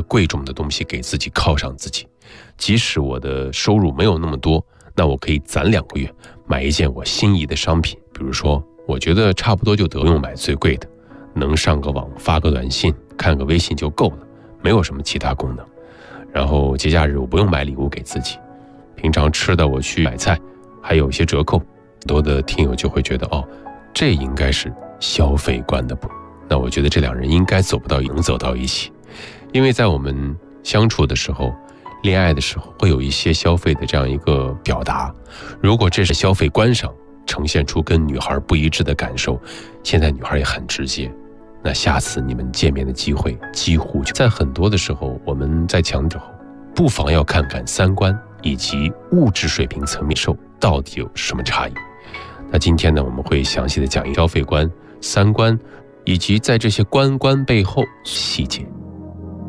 贵重的东西给自己犒赏自己。即使我的收入没有那么多，那我可以攒2个月买一件我心仪的商品，比如说我觉得差不多就得，不用买最贵的，能上个网发个短信看个微信就够了，没有什么其他功能。然后节假日我不用买礼物给自己，平常吃的我去买菜还有一些折扣，很多的听友就会觉得这应该是消费观的不。那我觉得这2人应该能走到一起，因为在我们相处的时候，恋爱的时候会有一些消费的这样一个表达，如果这是消费观上呈现出跟女孩不一致的感受，现在女孩也很直接，那下次你们见面的机会几乎就在很多的时候，我们在强调不妨要看看3观以及物质水平层面受到底有什么差异。那今天呢，我们会详细的讲消费观、3观以及在这些观背后细节。